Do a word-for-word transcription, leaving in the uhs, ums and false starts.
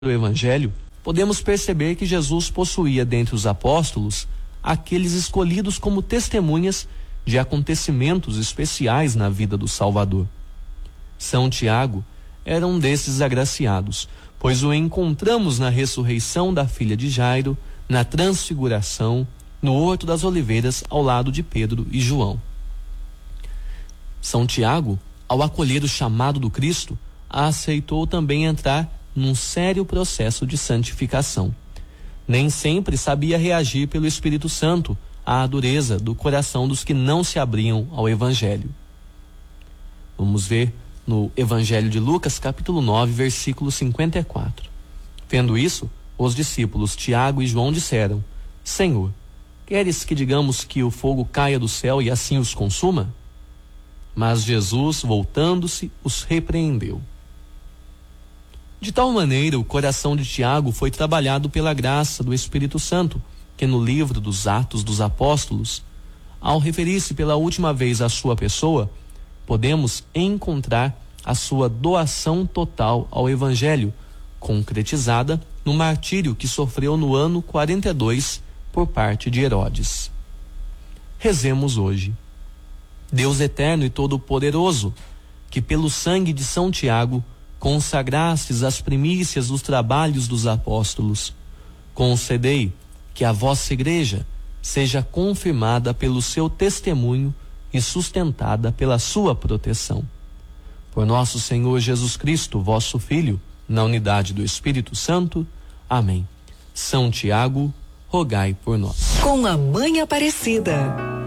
do Evangelho, podemos perceber que Jesus possuía dentre os apóstolos aqueles escolhidos como testemunhas de acontecimentos especiais na vida do Salvador. São Tiago era um desses agraciados, pois o encontramos na ressurreição da filha de Jairo, na transfiguração, no Horto das Oliveiras, ao lado de Pedro e João. São Tiago, ao acolher o chamado do Cristo, aceitou também entrar num sério processo de santificação. Nem sempre sabia reagir pelo Espírito Santo à dureza do coração dos que não se abriam ao Evangelho. Vamos ver no Evangelho de Lucas, capítulo nove, versículo cinquenta e quatro. Vendo isso, os discípulos Tiago e João disseram: Senhor, queres que digamos que o fogo caia do céu e assim os consuma? Mas Jesus, voltando-se, os repreendeu. De tal maneira, o coração de Tiago foi trabalhado pela graça do Espírito Santo, que no livro dos Atos dos Apóstolos, ao referir-se pela última vez à sua pessoa, podemos encontrar a sua doação total ao Evangelho, concretizada no martírio que sofreu no ano quarenta e dois por parte de Herodes. Rezemos hoje. Deus eterno e todo-poderoso, que pelo sangue de São Tiago consagrastes as primícias dos trabalhos dos apóstolos, concedei que a vossa igreja seja confirmada pelo seu testemunho e sustentada pela sua proteção. Por nosso Senhor Jesus Cristo, vosso Filho, na unidade do Espírito Santo. Amém. São Tiago, rogai por nós. Com a Mãe Aparecida.